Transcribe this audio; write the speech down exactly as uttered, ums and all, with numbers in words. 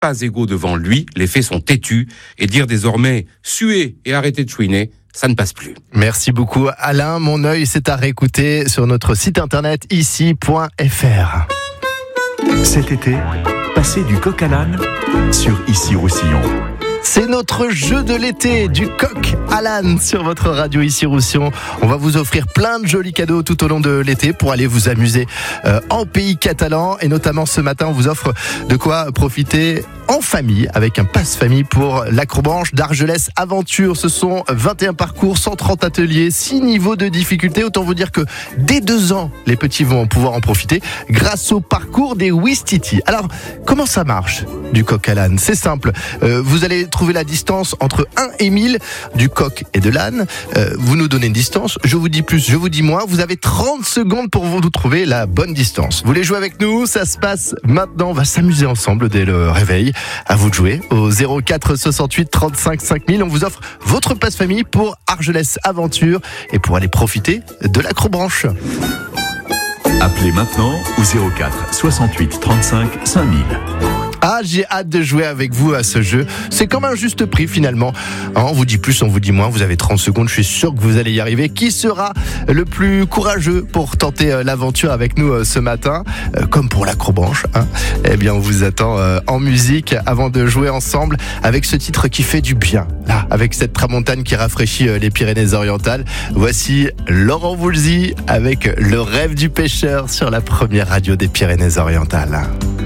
pas égaux devant lui, les faits sont têtus, et dire désormais « suer et arrêter de chouiner », ça ne passe plus. Merci beaucoup Alain, mon œil c'est à réécouter sur notre site internet ici point f r. Cet été, passez du coq à l'âne sur Ici Roussillon. C'est notre jeu de l'été, du coq à l'âne sur votre radio Ici Roussillon. On va vous offrir plein de jolis cadeaux tout au long de l'été pour aller vous amuser euh, en pays catalan. Et notamment ce matin, on vous offre de quoi profiter en famille avec un passe-famille pour l'Acrobranche d'Argelès Aventure. Ce sont vingt et un parcours, cent trente ateliers, six niveaux de difficulté. Autant vous dire que dès deux ans, les petits vont pouvoir en profiter grâce au parcours des Ouistiti. Alors, comment ça marche du coq à l'âne? C'est simple. Euh, vous allez trouver la distance entre un et mille du coq et de l'âne. Euh, vous nous donnez une distance. Je vous dis plus, je vous dis moins. Vous avez trente secondes pour vous trouver la bonne distance. Vous voulez jouer avec nous? Ça se passe maintenant. On va s'amuser ensemble dès le réveil. À vous de jouer au zéro quatre soixante-huit trente-cinq cinq mille. On vous offre votre passe-famille pour Argelès Aventure et pour aller profiter de l'Acrobranche. Appelez maintenant au zéro quatre soixante-huit trente-cinq cinq mille. Ah, j'ai hâte de jouer avec vous à ce jeu. C'est comme un juste prix finalement. Hein, on vous dit plus, on vous dit moins. Vous avez trente secondes, je suis sûr que vous allez y arriver. Qui sera le plus courageux pour tenter euh, l'aventure avec nous euh, ce matin, euh, comme pour l'Acrobranche, hein. Eh bien, on vous attend euh, en musique avant de jouer ensemble avec ce titre qui fait du bien. Là, avec cette tramontane qui rafraîchit euh, les Pyrénées-Orientales. Voici Laurent Voulzy avec Le rêve du pêcheur sur la première radio des Pyrénées-Orientales.